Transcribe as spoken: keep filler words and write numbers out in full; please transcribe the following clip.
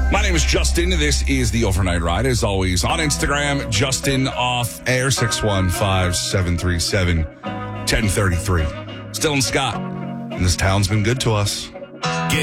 My name is Justin. This is the Overnight Ride. As always, on Instagram, Justin Off Air, six one five, seven three seven, one zero three three. Still in Scott. And this town's been good to us.